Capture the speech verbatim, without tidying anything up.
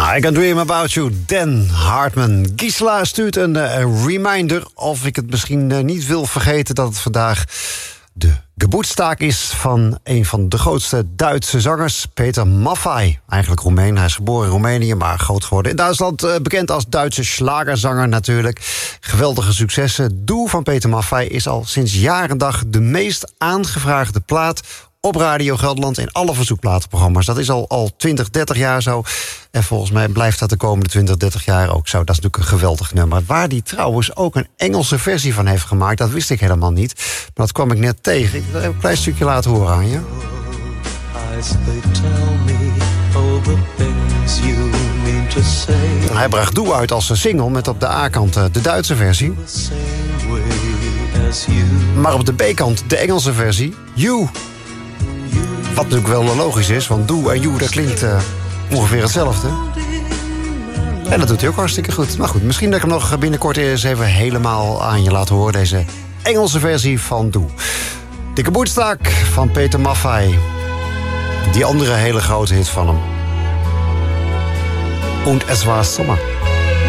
I Can Dream About You, Dan Hartman. Gisela stuurt een uh, reminder of ik het misschien uh, niet wil vergeten... dat het vandaag de geboortestaak is van een van de grootste Duitse zangers... Peter Maffay, eigenlijk Roemeen. Hij is geboren in Roemenië, maar groot geworden in Duitsland. Uh, bekend als Duitse schlagerzanger natuurlijk. Geweldige successen. Doe van Peter Maffay is al sinds jaar en dag... de meest aangevraagde plaat op Radio Gelderland in alle verzoekplatenprogramma's. Dat is al, al twintig, dertig jaar zo. En volgens mij blijft dat de komende twintig, dertig jaar ook zo. Dat is natuurlijk een geweldig nummer. Waar die trouwens ook een Engelse versie van heeft gemaakt... dat wist ik helemaal niet. Maar dat kwam ik net tegen. Ik wil even een klein stukje laten horen aan je. Hij bracht Doe uit als een single met op de A-kant de Duitse versie. Maar op de B-kant de Engelse versie. You. Wat natuurlijk wel logisch is, want Doe en You, dat klinkt uh, ongeveer hetzelfde. En dat doet hij ook hartstikke goed. Maar goed, misschien dat ik hem nog binnenkort eens even helemaal aan je laat horen. Deze Engelse versie van Doe. De geboortestaak van Peter Maffay. Die andere hele grote hit van hem. Und es war Sommer.